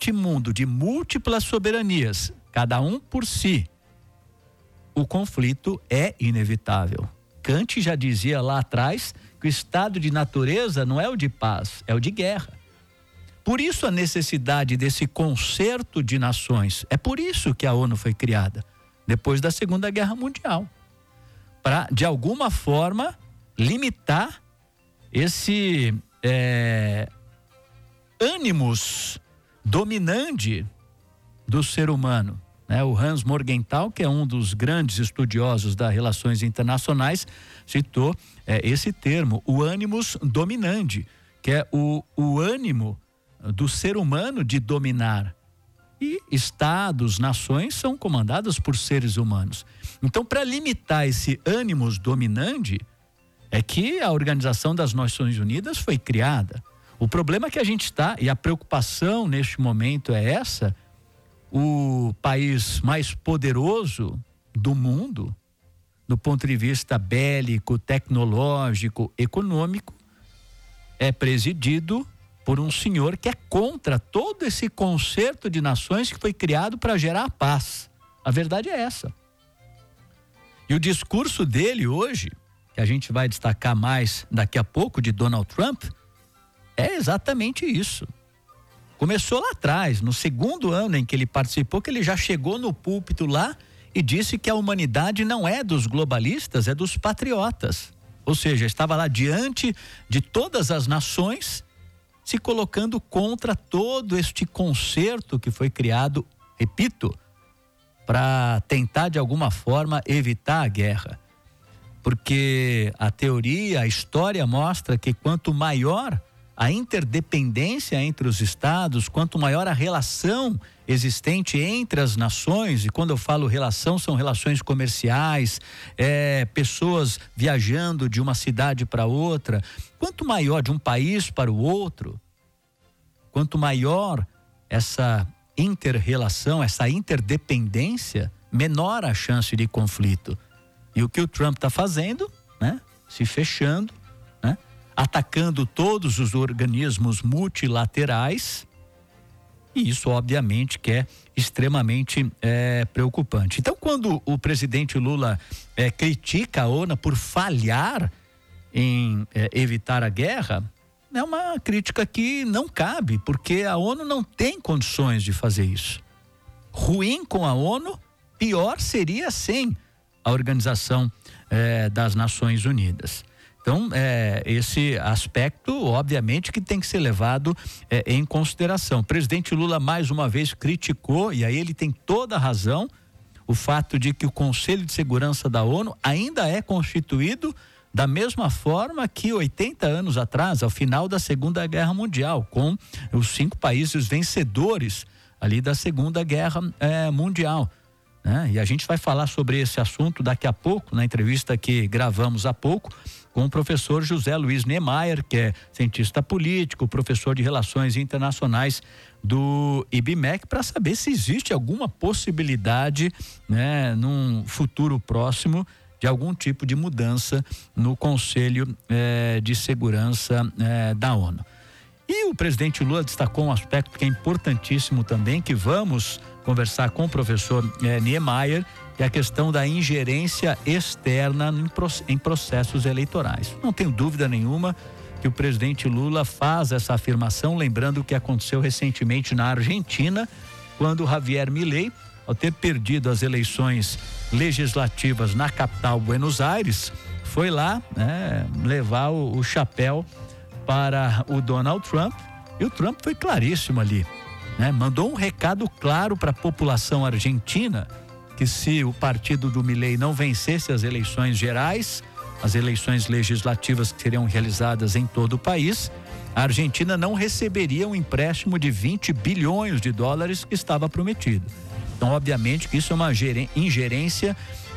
neste mundo de múltiplas soberanias, cada um por si, o conflito é inevitável. Kant já dizia lá atrás que o estado de natureza não é o de paz, é o de guerra. Por isso a necessidade desse concerto de nações. É por isso que a ONU foi criada, depois da Segunda Guerra Mundial. Para, de alguma forma, limitar esse ânimos dominante do ser humano. O Hans Morgenthau, que é um dos grandes estudiosos das relações internacionais, citou esse termo, o animus dominandi, que é o ânimo do ser humano de dominar. E estados, nações são comandadas por seres humanos. Então, para limitar esse animus dominandi, é que a Organização das Nações Unidas foi criada. O problema é que a gente está, e a preocupação neste momento é essa: o país mais poderoso do mundo, do ponto de vista bélico, tecnológico, econômico, é presidido por um senhor que é contra todo esse concerto de nações que foi criado para gerar a paz. A verdade é essa. E o discurso dele hoje, que a gente vai destacar mais daqui a pouco, de Donald Trump, é exatamente isso. Começou lá atrás, no segundo ano em que ele participou, que ele já chegou no púlpito lá e disse que a humanidade não é dos globalistas, é dos patriotas. Ou seja, estava lá diante de todas as nações, se colocando contra todo este concerto que foi criado, repito, para tentar de alguma forma evitar a guerra. Porque a teoria, a história mostra que quanto maior a interdependência entre os estados, quanto maior a relação existente entre as nações, e quando eu falo relação, são relações comerciais, pessoas viajando de uma cidade para outra, quanto maior de um país para o outro, quanto maior essa inter-relação, essa interdependência, menor a chance de conflito. E o que o Trump está fazendo, se fechando, atacando todos os organismos multilaterais, e isso obviamente que é extremamente preocupante. Então, quando o presidente Lula critica a ONU por falhar em evitar a guerra, é uma crítica que não cabe, porque a ONU não tem condições de fazer isso. Ruim com a ONU, pior seria sem a Organização das Nações Unidas. Então, esse aspecto, obviamente, que tem que ser levado em consideração. O presidente Lula, mais uma vez, criticou, e aí ele tem toda a razão, o fato de que o Conselho de Segurança da ONU ainda é constituído da mesma forma que 80 anos atrás, ao final da Segunda Guerra Mundial, com os 5 países vencedores ali da Segunda Guerra Mundial. E a gente vai falar sobre esse assunto daqui a pouco, na entrevista que gravamos há pouco, com o professor José Luiz Niemeyer, que é cientista político, professor de Relações Internacionais do IBMEC, para saber se existe alguma possibilidade, num futuro próximo, de algum tipo de mudança no Conselho de Segurança da ONU. E o presidente Lula destacou um aspecto que é importantíssimo também, que vamos conversar com o professor Niemeyer, que é a questão da ingerência externa em processos eleitorais. Não tenho dúvida nenhuma que o presidente Lula faz essa afirmação, lembrando o que aconteceu recentemente na Argentina, quando Javier Milei, ao ter perdido as eleições legislativas na capital Buenos Aires, foi lá levar o chapéu para o Donald Trump, e o Trump foi claríssimo ali, mandou um recado claro para a população argentina, que se o partido do Milei não vencesse as eleições gerais, as eleições legislativas que seriam realizadas em todo o país, a Argentina não receberia um empréstimo de 20 bilhões de dólares que estava prometido. Então, obviamente que isso é uma ingerência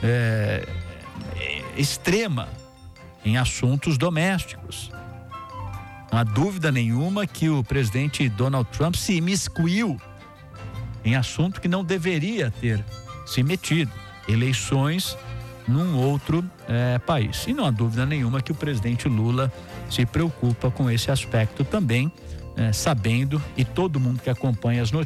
extrema em assuntos domésticos. Não há dúvida nenhuma que o presidente Donald Trump se imiscuiu em assunto que não deveria ter se metido, eleições num outro país. E não há dúvida nenhuma que o presidente Lula se preocupa com esse aspecto também, sabendo, e todo mundo que acompanha as notícias